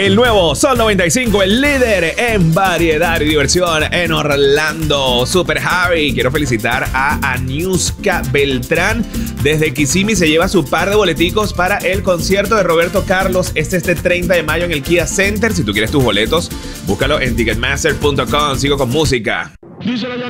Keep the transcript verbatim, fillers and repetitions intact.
El nuevo Sol noventa y cinco, el líder en variedad y diversión en Orlando. Super Javi, quiero felicitar a Aniuska Beltrán. Desde Kissimmee se lleva su par de boleticos para el concierto de Roberto Carlos. Este este treinta de mayo en el Kia Center. Si tú quieres tus boletos, búscalo en ticketmaster punto com. Sigo con música. Díselo,